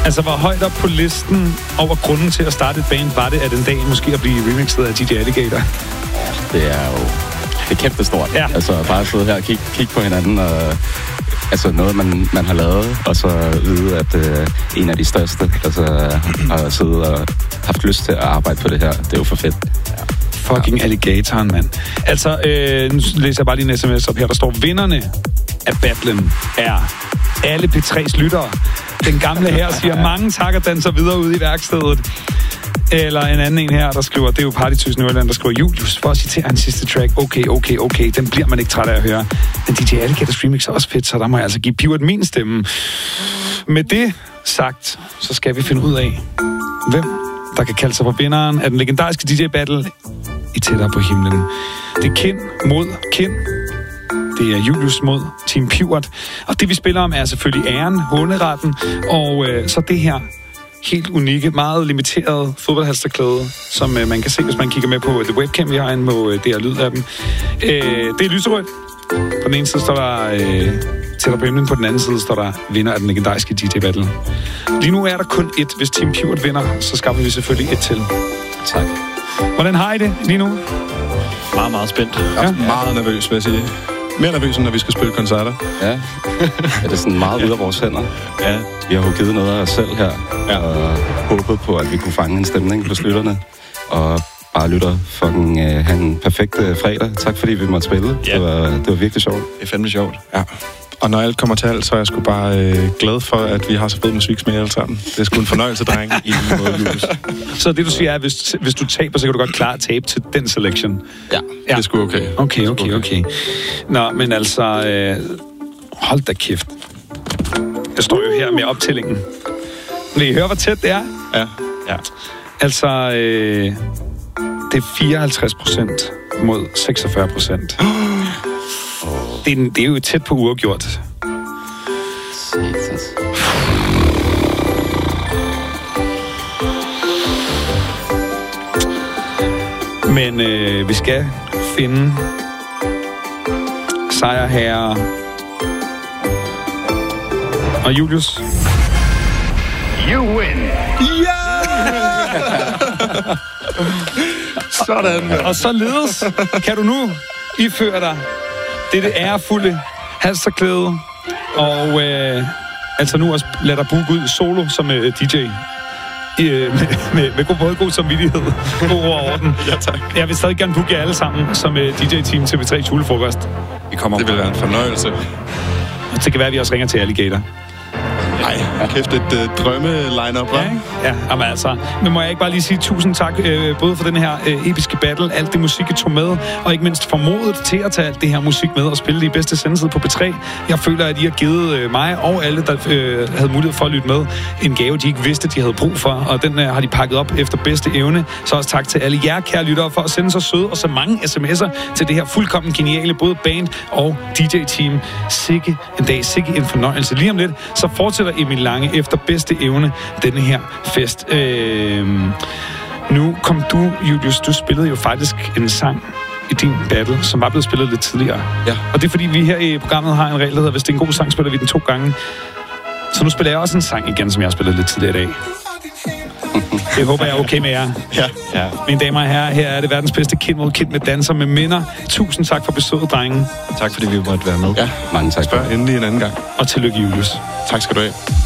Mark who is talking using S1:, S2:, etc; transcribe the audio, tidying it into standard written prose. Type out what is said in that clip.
S1: Altså, hvor højt op på listen over grunden til at starte et band var det, at en dag måske at blive remixet af DJ Alligator?
S2: Det er jo... Det er kæmpe stort.
S1: Ja.
S2: Altså, bare sidde her og kigge på hinanden, og altså noget, man har lavet, og så vide, at en af de største har siddet og haft lyst til at arbejde på det her. Det er jo for fedt.
S1: Fucking Alligatoren, mand. Altså, nu læser jeg bare lige en sms op her, der står, vinderne af battlen er alle P3's lyttere. Den gamle her siger, mange tak og danser videre ude i værkstedet. Eller en anden en her, der skriver, det er jo Partytøs Nordjylland, der skriver, Julius, for at citere en sidste track, okay, den bliver man ikke træt af at høre. Men DJ Alligators remix er også fedt, så der må jeg altså give Pivot min stemme. Med det sagt, så skal vi finde ud af, hvem der kan kalde sig for vinderen af den legendariske DJ-battle i Tættere på himlen. Det er Kind mod Kind. Det er Julius mod Team Pivot. Og det vi spiller om er selvfølgelig æren, håneretten, og så det her helt unikke, meget limiterede fodboldhalsterklæde, som man kan se, hvis man kigger med på The Webcam, vi har inde på det her lyd af dem. Det er lyserødt. På den ene side står der Tættere på himlen, på den anden side står der vinder af den legendariske DJ-battle. Lige nu er der kun et. Hvis Team Pivot vinder, så skaffer vi selvfølgelig et til.
S2: Tak.
S1: Hvordan har I det lige nu?
S3: Meget, meget spændt. Jeg er meget nervøs, vil jeg sige. Mere nervøs, end når vi skal spille koncerter.
S2: Ja. Er det sådan meget ude af vores hænder?
S3: Ja.
S2: Vi har jo givet noget af os selv her, og håbet på, at vi kunne fange en stemning på lytterne. Og bare lytter fucking have en perfekt fredag. Tak fordi vi måtte spille.
S3: Ja.
S2: Det var virkelig sjovt.
S3: Det er fandme sjovt. Ja. Og når alt kommer til alt, så er jeg sgu bare glad for, at vi har så fed musik med alle sammen. Det er sgu en fornøjelse, dreng, i lige måde, Julius.
S1: Så det du siger er, at hvis du taber, så kan du godt klare at tabe til den selection?
S3: Ja. Det er sgu okay.
S1: Okay. Nå, men altså, hold da kæft. Jeg står jo her med optællingen. Vil I høre, hvor tæt det er?
S3: Ja.
S1: Altså, det er 54% mod 46%. Det er jo tæt på uafgjort. Men vi skal finde sejrherrer. Og Julius?
S4: You win!
S1: Sådan. Og således kan du nu iføre dig det ærefulde halsterklæde, og altså nu også lad dig booke ud solo som DJ. Med både god samvittighed, god ord og orden.
S3: Ja, tak.
S1: Jeg vil stadig gerne booke jer alle sammen som DJ-team til P3's julefrokost.
S3: Det vil være en fornøjelse.
S1: Det kan være, at vi også ringer til Alligator.
S3: Nej, kæft et drømme-line-up, hva'?
S1: Ja, jamen altså. Men må jeg ikke bare lige sige tusind tak, både for den her episke battle, alt det musik, I tog med, og ikke mindst for modet til at tage alt det her musik med og spille det i bedste sendetid på P3. Jeg føler, at I har givet mig og alle, der havde mulighed for at lytte med, en gave, de ikke vidste, de havde brug for, og den har de pakket op efter bedste evne. Så også tak til alle jer, kære lyttere, for at sende så søde og så mange sms'er til det her fuldkommen geniale, både band og DJ-team. Sikke en dag, sikke en fornøjelse. Lige om lidt, så fortsætter Emil Lange efter bedste evne denne her fest. Nu kom du, Julius, du spillede jo faktisk en sang i din battle, som var blevet spillet lidt tidligere.
S3: Ja.
S1: Og det er fordi, vi her i programmet har en regel, der hedder, hvis det er en god sang, spiller vi den 2 gange. Så nu spiller jeg også en sang igen, som jeg har spillet lidt tidligere i dag. Det håber jeg er okay med jer.
S3: Ja.
S1: Mine damer og herrer, her er det verdens bedste Kind mod Kind med danser med minder. Tusind tak for besøget, drenge.
S3: Tak fordi vi måtte være med.
S2: Ja, mange tak.
S3: Spørg endelig en anden gang.
S1: Og tillykke, Julius.
S3: Tak skal du have.